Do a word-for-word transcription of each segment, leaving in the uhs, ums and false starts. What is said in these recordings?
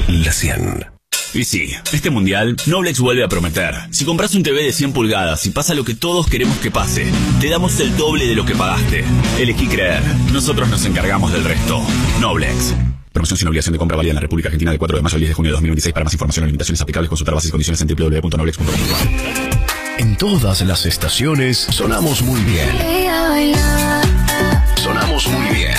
La cien. Y sí, este mundial, Noblex vuelve a prometer. Si compras un T V de cien pulgadas y pasa lo que todos queremos que pase, te damos el doble de lo que pagaste. Elegí creer. Nosotros nos encargamos del resto. Noblex. Promoción sin obligación de compra válida en la República Argentina del cuatro de mayo al diez de junio de dos mil veintiséis. Para más información o limitaciones aplicables, consultar bases y condiciones en doble u doble u doble u punto noblex punto com. En todas las estaciones sonamos muy bien. Sonamos muy bien.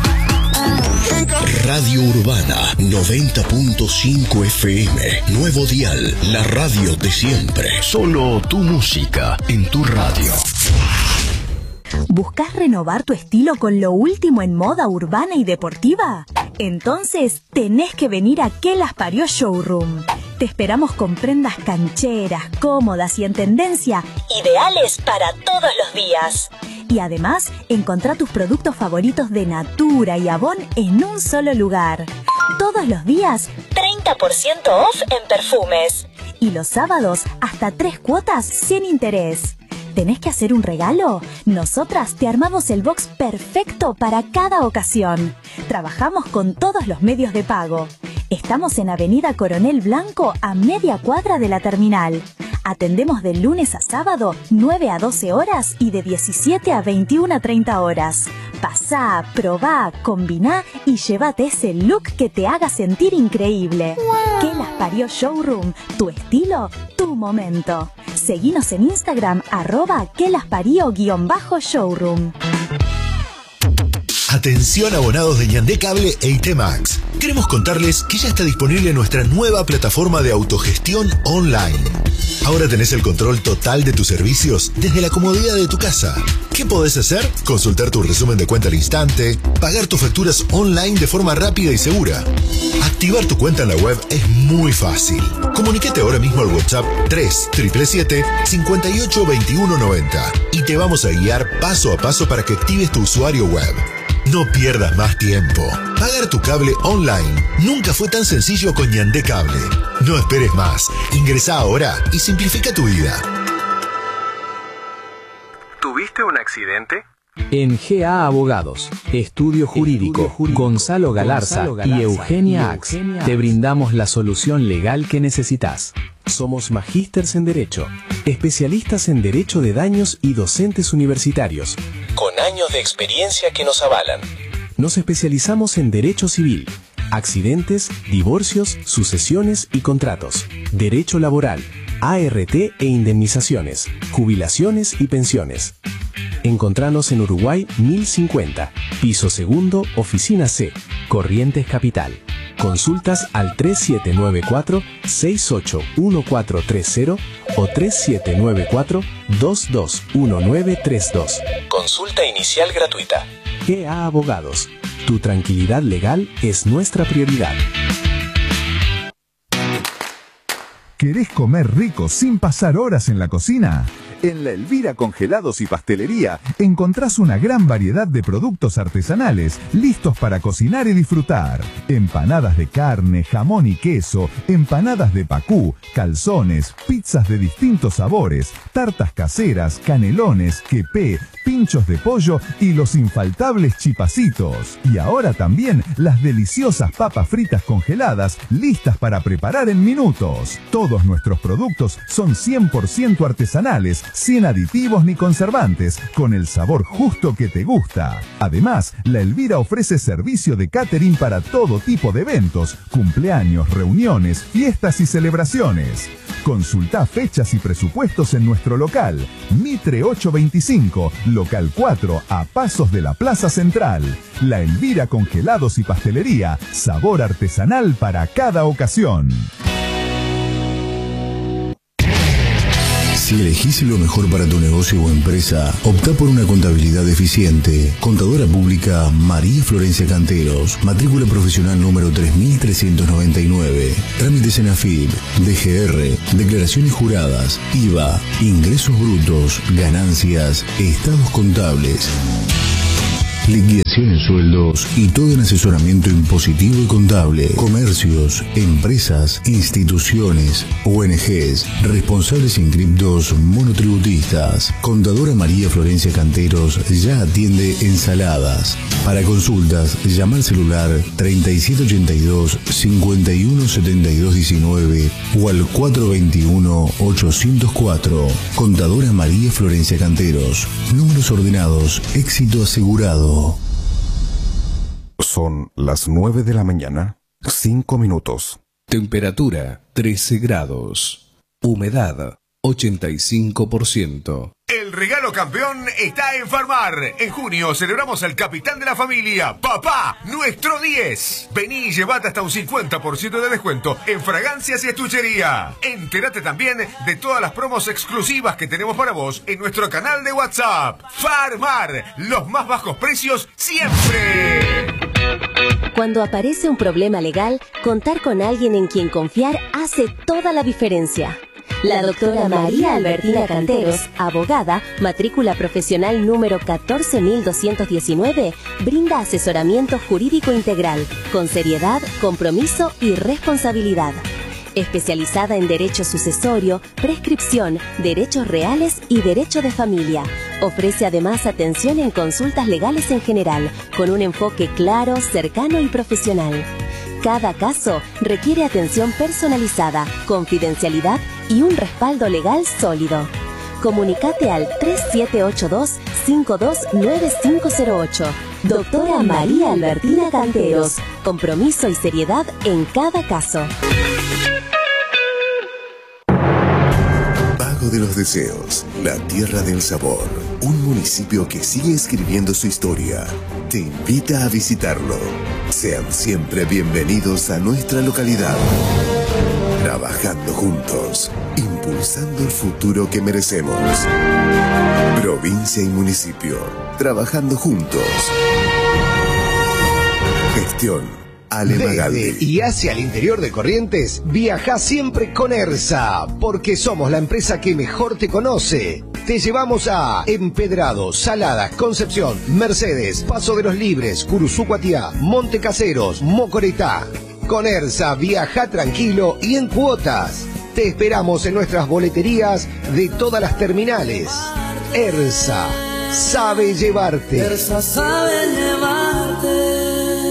Radio Urbana noventa punto cinco F M. Nuevo dial, la radio de siempre. Solo tu música en tu radio. ¿Buscas renovar tu estilo con lo último en moda urbana y deportiva? Entonces tenés que venir a Que Las Parió Showroom. Te esperamos con prendas cancheras, cómodas y en tendencia, ideales para todos los días. Y además, encontrá tus productos favoritos de Natura y Avon en un solo lugar. Todos los días, treinta por ciento off en perfumes. Y los sábados, hasta tres cuotas sin interés. ¿Tenés que hacer un regalo? Nosotras te armamos el box perfecto para cada ocasión. Trabajamos con todos los medios de pago. Estamos en Avenida Coronel Blanco, a media cuadra de la terminal. Atendemos de lunes a sábado, nueve a doce horas y de diecisiete a veintiuna a treinta horas. Pasá, probá, combiná y llévate ese look que te haga sentir increíble. Wow. Que Las Parió Showroom, tu estilo, tu momento. Seguinos en Instagram, arroba que las parió guión bajo showroom. Atención abonados de Ñandé Cable e I T Max. Queremos contarles que ya está disponible nuestra nueva plataforma de autogestión online. Ahora tenés el control total de tus servicios desde la comodidad de tu casa. ¿Qué podés hacer? Consultar tu resumen de cuenta al instante, pagar tus facturas online de forma rápida y segura. Activar tu cuenta en la web es muy fácil. Comunícate ahora mismo al WhatsApp tres siete siete, cinco ocho dos uno nueve cero y te vamos a guiar paso a paso para que actives tu usuario web. No pierdas más tiempo. Pagar tu cable online nunca fue tan sencillo con Ñandé Cable. No esperes más. Ingresá ahora y simplifica tu vida. ¿Tuviste un accidente? En G A Abogados, Estudio Jurídico, Estudio Jurídico Gonzalo Galarza, Gonzalo Galarza y Eugenia, y Ax, Eugenia te brindamos la solución legal que necesitas. Somos magísters en Derecho, especialistas en Derecho de Daños y docentes universitarios, con años de experiencia que nos avalan. Nos especializamos en Derecho Civil, accidentes, divorcios, sucesiones y contratos, Derecho Laboral, A R T e indemnizaciones, jubilaciones y pensiones. Encontranos en Uruguay mil cincuenta, piso segundo, oficina C, Corrientes Capital. Consultas al tres siete nueve cuatro, seis ocho uno cuatro tres cero o tres siete nueve cuatro, dos dos uno nueve tres dos. Consulta inicial gratuita. G A Abogados. Tu tranquilidad legal es nuestra prioridad. ¿Querés comer rico sin pasar horas en la cocina? En La Elvira Congelados y Pastelería encontrás una gran variedad de productos artesanales listos para cocinar y disfrutar. Empanadas de carne, jamón y queso, empanadas de pacú, calzones, pizzas de distintos sabores, tartas caseras, canelones, quepé, pinchos de pollo y los infaltables chipacitos. Y ahora también las deliciosas papas fritas congeladas listas para preparar en minutos. Todos nuestros productos son cien por ciento artesanales, sin aditivos ni conservantes, con el sabor justo que te gusta. Además, La Elvira ofrece servicio de catering para todo tipo de eventos, cumpleaños, reuniones, fiestas y celebraciones. Consultá fechas y presupuestos en nuestro local, Mitre ochocientos veinticinco, local cuatro, a pasos de la Plaza Central. La Elvira Congelados y Pastelería, sabor artesanal para cada ocasión. Si elegís lo mejor para tu negocio o empresa, optá por una contabilidad eficiente. Contadora Pública María Florencia Canteros, matrícula profesional número tres mil trescientos noventa y nueve. Trámites en A F I B, D G R, declaraciones juradas, I V A, ingresos brutos, ganancias, estados contables, liquidación bonificación en sueldos y todo en asesoramiento impositivo y contable. Comercios, empresas, instituciones, O N Ges, responsables inscriptos monotributistas. Contadora María Florencia Canteros ya atiende ensaladas. Para consultas, llama al celular treinta y siete ochenta y dos, cincuenta y uno setenta y dos diecinueve o al cuatro veintiuno ochocientos cuatro. Contadora María Florencia Canteros. Números ordenados, éxito asegurado. Son las nueve de la mañana, cinco minutos. Temperatura trece grados. Humedad ochenta y cinco por ciento. El regalo campeón está en Farmar. En junio celebramos al capitán de la familia, papá, nuestro diez. Vení y llevate hasta un cincuenta por ciento de descuento en fragancias y estuchería. Entérate también de todas las promos exclusivas que tenemos para vos en nuestro canal de WhatsApp. Farmar, los más bajos precios siempre. Cuando aparece un problema legal, contar con alguien en quien confiar hace toda la diferencia. La doctora María Albertina Canteros, abogada, matrícula profesional número catorce mil doscientos diecinueve, brinda asesoramiento jurídico integral, con seriedad, compromiso y responsabilidad. Especializada en derecho sucesorio, prescripción, derechos reales y derecho de familia. Ofrece además atención en consultas legales en general, con un enfoque claro, cercano y profesional. Cada caso requiere atención personalizada, confidencialidad y un respaldo legal sólido. Comunicate al tres siete ocho dos, cinco dos nueve cinco cero ocho. Doctora María Albertina Canteros. Compromiso y seriedad en cada caso. Pago de los Deseos, la tierra del sabor. Un municipio que sigue escribiendo su historia. Te invita a visitarlo. Sean siempre bienvenidos a nuestra localidad. Trabajando juntos, impulsando el futuro que merecemos. Provincia y municipio, trabajando juntos. Gestión Ale Magaldi. Desde y hacia el interior de Corrientes, viaja siempre con ERSA, porque somos la empresa que mejor te conoce. Te llevamos a Empedrado, Saladas, Concepción, Mercedes, Paso de los Libres, Curuzú-Cuatiá, Monte Caseros, Mocoretá. Con ERSA viaja tranquilo y en cuotas. Te esperamos en nuestras boleterías de todas las terminales. ERSA sabe llevarte. ERSA sabe llevarte.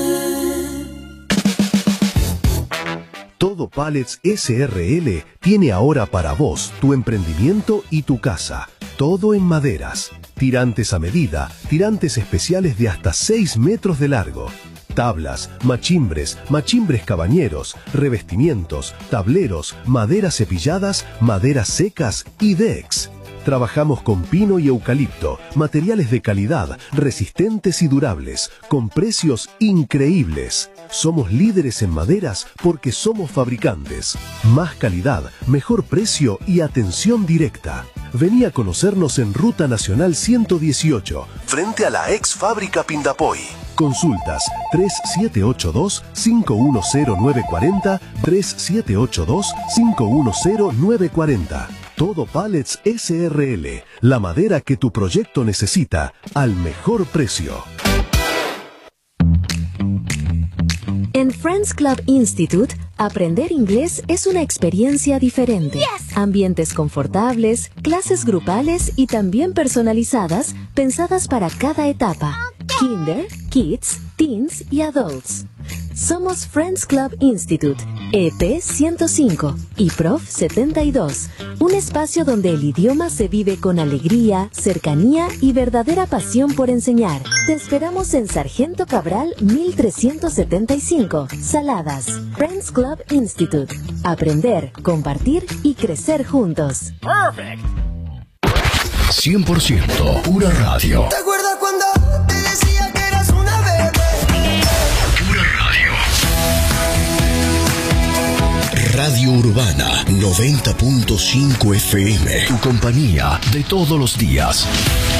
Todo Pallets S R L tiene ahora para vos tu emprendimiento y tu casa. Todo en maderas. Tirantes a medida, tirantes especiales de hasta seis metros de largo. Tablas, machimbres, machimbres cabañeros, revestimientos, tableros, maderas cepilladas, maderas secas y decks. Trabajamos con pino y eucalipto, materiales de calidad, resistentes y durables, con precios increíbles. Somos líderes en maderas porque somos fabricantes. Más calidad, mejor precio y atención directa. Vení a conocernos en Ruta Nacional ciento dieciocho, frente a la ex fábrica Pindapoy. Consultas tres siete ocho dos, cinco uno cero nueve cuatro cero, tres siete ocho dos, cinco uno cero nueve cuatro cero. Todo Pallets S R L, la madera que tu proyecto necesita, al mejor precio. En Friends Club Institute, aprender inglés es una experiencia diferente. Yes. Ambientes confortables, clases grupales y también personalizadas, pensadas para cada etapa. Okay. Kinder, Kids, Teens y Adults. Somos Friends Club Institute, E P ciento cinco y Prof setenta y dos, un espacio donde el idioma se vive con alegría, cercanía y verdadera pasión por enseñar. Te esperamos en Sargento Cabral mil trescientos setenta y cinco, Saladas. Friends Club Institute. Aprender, compartir y crecer juntos. Perfect. cien por ciento pura radio. ¿Te acuerdas cuando te decía que eras una bebé? Pura radio. Radio Urbana noventa punto cinco F M. Tu compañía de todos los días.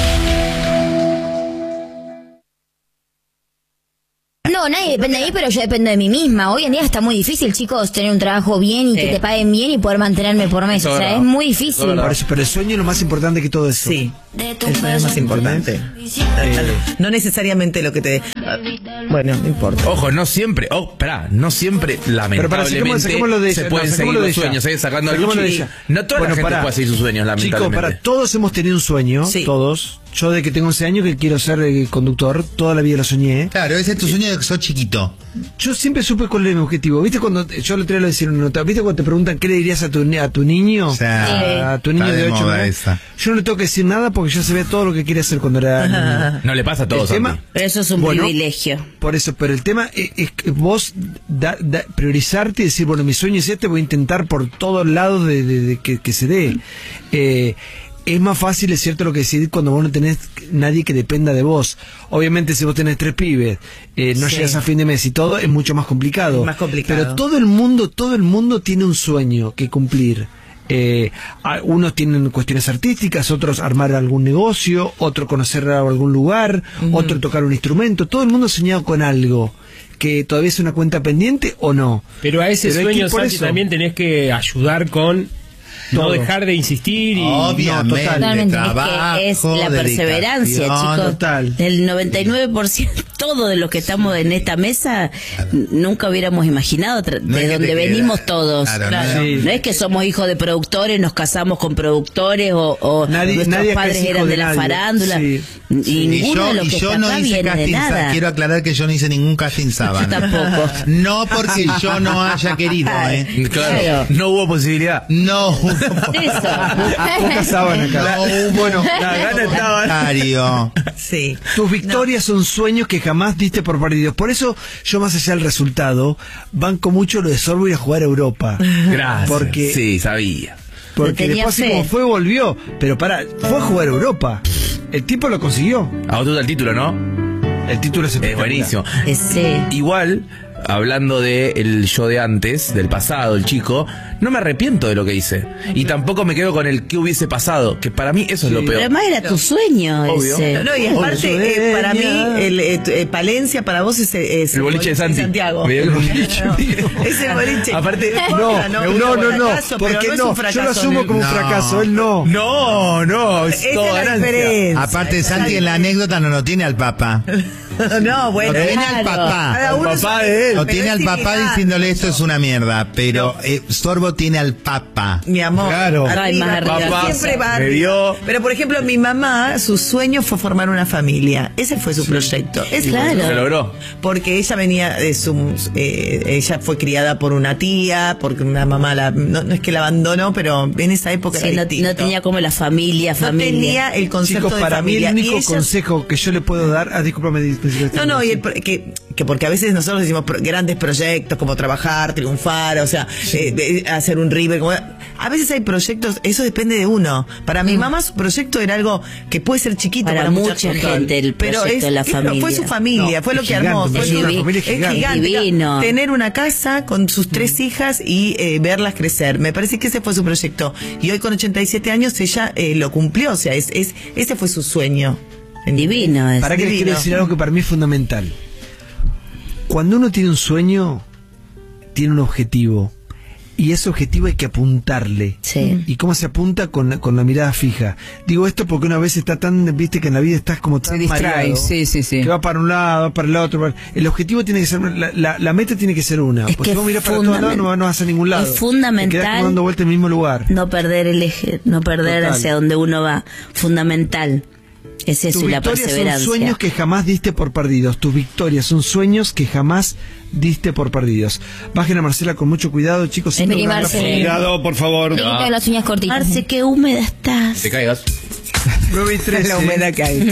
No, nadie depende de mí, pero yo dependo de mí misma. Hoy en día está muy difícil, chicos, tener un trabajo bien y sí. que te paguen bien y poder mantenerme por mes. Todo o sea, no. es muy difícil. Pero, pero el sueño es lo más importante que todo eso. Sí, el sueño es más importante. Eh, no necesariamente lo que te... Bueno, no importa. Ojo, no siempre, oh, pará, no siempre, lamentablemente, Pero para, sacamos lo de se ella, pueden no, seguir lo de los ella. sueños, ¿eh? Sacando Sacamos el lo de Luchi. ella. No toda Bueno, la gente pará. puede seguir sus sueños, lamentablemente. Chicos, para todos hemos tenido un sueño, Sí. todos. Yo desde que tengo once años que quiero ser eh, conductor, toda la vida lo soñé. Claro, ese es tu sueño de que sos chiquito. Yo siempre supe cuál era mi objetivo. ¿Viste cuando yo le traigo a decir una nota? ¿Viste cuando te preguntan qué le dirías a tu, a tu niño? O sea, a tu niño está de de ocho moda años. esa. Yo no le tengo que decir nada porque yo sabía todo lo que quería hacer cuando era niño. No le pasa a todos, El tema- Santi. Pero eso es un Bueno, privilegio. Por eso, pero el tema es, es que vos da- da- priorizarte y decir, bueno, mi sueño es este, voy a intentar por todos lados de, de- de que, que se dé. Eh, es más fácil, es cierto lo que decís, cuando vos no tenés nadie que dependa de vos. Obviamente si vos tenés tres pibes, eh, no Sí. llegas a fin de mes y todo, es mucho más complicado. Es más complicado. Pero todo el mundo, todo el mundo tiene un sueño que cumplir. Eh, a- unos tienen cuestiones artísticas, otros armar algún negocio, otro conocer algún lugar, otro tocar un instrumento. Todo el mundo ha soñado con algo que todavía es una cuenta pendiente o no. Pero a ese Pero hay que ir sueño, por Santi, eso. también tenés que ayudar con no Todo. dejar de insistir y Obviamente, no, Totalmente. trabajo, Es que es la perseverancia, dedicación. chicos. Total. El noventa y nueve por ciento, todo de los que estamos en esta mesa, n- nunca hubiéramos imaginado tra- No de es que donde te venimos queda- todos. Claro, Claro. no es- No es que somos hijos de productores, nos casamos con productores o, o Nadie- nuestros nadie acá es padres hijo eran de de la nadie. farándula. Sí. Y Y ninguno yo, de los y que yo está no acá hice viene de casting Sa- nada. quiero aclarar que yo no hice ningún casting sábana. Yo tampoco. No porque yo no haya querido, ¿eh? Claro, Claro. no hubo posibilidad. No hubo Poca sábana acá. No hubo Bueno, La gana estaba. comentario. Sí. tus victorias son sueños que jamás diste por perdidos. Por eso yo, más allá del resultado, banco mucho lo de Sorbo ir a jugar a Europa. Gracias. Porque, Sí, sabía. porque Le tenía después así fe. como fue, volvió. Pero para, fue a jugar a Europa. El tipo lo consiguió. A vos te gusta el título, ¿no? El título es Es espectacular. buenísimo. Ese. Igual, hablando de el yo de antes, del pasado, el chico, no me arrepiento de lo que hice. Y tampoco me quedo con el que hubiese pasado, que para mí eso es lo Pero peor. además era tu sueño Obvio. ese. No, y aparte, eh, para mí, el, eh, eh, Palencia para vos es, es El boliche de Santi. Santiago. Mirá el boliche. No, es el boliche. Aparte, importa, No, pero no, no, no, fracaso, pero porque no es no, un yo lo fracaso asumo en el- como un No. fracaso, él no. No, no, es Esa todo es la ganancia. diferencia. Aparte, Santi en la anécdota no lo tiene al papá. No, bueno. Lo tiene al claro. papá. Cada uno Al papá sabe, de él. Lo pero tiene es al papá similar. diciéndole esto es una mierda. Pero eh, Sorbo tiene al papá. Mi amor. Claro. Arriba, Ay, más arriba. porque Papá, siempre va me arriba. dio. Pero por ejemplo, mi mamá, su sueño fue formar una familia. Ese fue su proyecto. Ese fue Claro. su- Se logró. Porque ella venía de su. eh, ella fue criada por una tía, porque una mamá la. No, no es que la abandonó, pero en esa época Sí, era no, distinto. no tenía como la familia, No familia. tenía el concepto Chicos, de para mí familia. el Y único ella- consejo que yo le puedo dar... Ah, discúlpame. discúlpame. No, no, y el pro- que, que porque a veces nosotros decimos pro- grandes proyectos como trabajar, triunfar, o sea, eh, eh, hacer un River. Como, a veces hay proyectos, eso depende de uno. Para mi mamá su proyecto era algo que puede ser chiquito para, Para mucha, mucha gente, el pero proyecto es, de la claro, familia. fue su familia, No, fue lo es que gigante, armó. Fue es su- una familia es gigante. gigante. Divino. Tener una casa con sus tres hijas y eh, verlas crecer. Me parece que ese fue su proyecto. Y hoy con ochenta y siete años ella eh, lo cumplió, o sea, es, es ese fue su sueño. Divino es. ¿Para qué les Divino. quiero decir algo que para mí es fundamental? Cuando uno tiene un sueño, tiene un objetivo. Y ese objetivo hay que apuntarle. Sí. ¿Y cómo se apunta? Con, la- con la mirada fija. Digo esto porque una vez está tan, viste que en la vida estás como tan Se distrae, mareado, sí, sí, sí. que va para un lado, va para el otro. para- El objetivo tiene que ser, la, la, la meta tiene que ser una. Es Porque que si vos mirás para fundament- todos lados no, va- no vas a ningún lado. es fundamental- Te quedás como dando vuelta en el mismo lugar. No perder el eje, no perder Total. hacia donde uno va. Fundamental. Es eso, Tus y la victorias son perseverancia. sueños que jamás diste por perdidos. Tus victorias son sueños que jamás diste por perdidos. Bajen a Marcela con mucho cuidado, chicos. Vení, Siempre un abrazo. Marcela. Cuidado, por favor. Te quito las uñas cortitas. Marce, qué húmeda estás. Te caigas. nueve y trece. La humedad que hay.